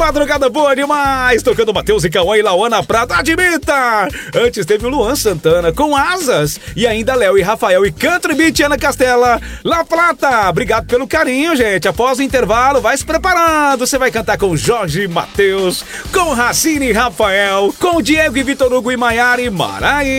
madrugada boa demais, tocando Matheus e Cauã e Lauana Prata, admita! Antes teve o Luan Santana com Asas, e ainda Léo e Rafael e Country Beat Ana Castela, La Plata. Obrigado pelo carinho, gente. Após o intervalo, vai se preparando, você vai cantar com Jorge e Matheus, com Racine e Rafael, com Diego e Vitor Hugo e Maiara e Maraí.